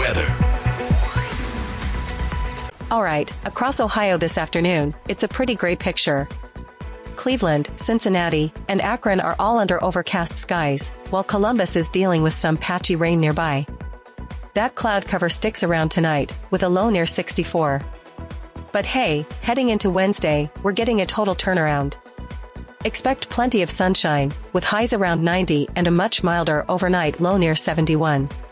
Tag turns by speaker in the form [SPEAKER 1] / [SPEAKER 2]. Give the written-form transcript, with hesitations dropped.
[SPEAKER 1] weather.
[SPEAKER 2] Alright, across Ohio this afternoon, it's a pretty gray picture. Cleveland, Cincinnati, and Akron are all under overcast skies, while Columbus is dealing with some patchy rain nearby. That cloud cover sticks around tonight, with a low near 64. But hey, heading into Wednesday, we're getting a total turnaround. Expect plenty of sunshine, with highs around 90 and a much milder overnight low near 71.